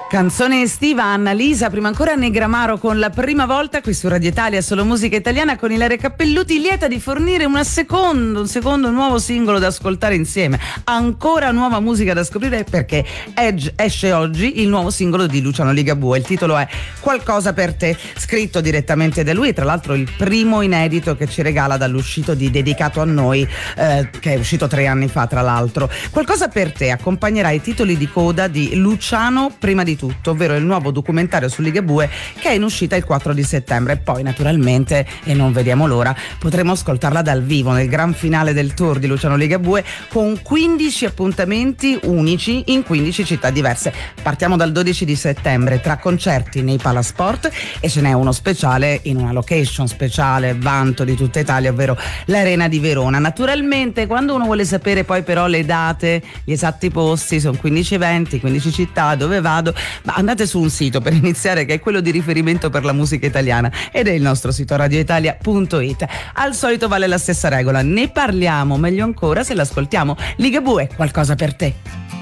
Canzone estiva, Annalisa, prima ancora Negramaro con La prima volta qui su Radio Italia, solo musica italiana, con Ilaria Cappelluti, lieta di fornire un secondo nuovo singolo da ascoltare insieme. Ancora nuova musica da scoprire perché esce oggi il nuovo singolo di Luciano Ligabue. Il titolo è Qualcosa per te, scritto direttamente da lui, tra l'altro il primo inedito che ci regala dall'uscito di Dedicato a noi, che è uscito 3 anni fa tra l'altro. Qualcosa per te accompagnerà i titoli di coda di Luciano prima di tutto, ovvero il nuovo documentario su Ligabue che è in uscita il 4 di settembre. E poi naturalmente, e non vediamo l'ora, potremo ascoltarla dal vivo nel gran finale del tour di Luciano Ligabue con 15 appuntamenti unici in 15 città diverse. Partiamo dal 12 di settembre, 3 concerti nei Palasport e ce n'è uno speciale in una location speciale, vanto di tutta Italia, ovvero l'Arena di Verona. Naturalmente quando uno vuole sapere poi però le date, gli esatti posti, sono 15 eventi, 15 città, dove vado? Ma andate su un sito per iniziare che è quello di riferimento per la musica italiana ed è il nostro sito radioitalia.it. Al solito vale la stessa regola, ne parliamo meglio ancora se l'ascoltiamo. Ligabue, Qualcosa per te.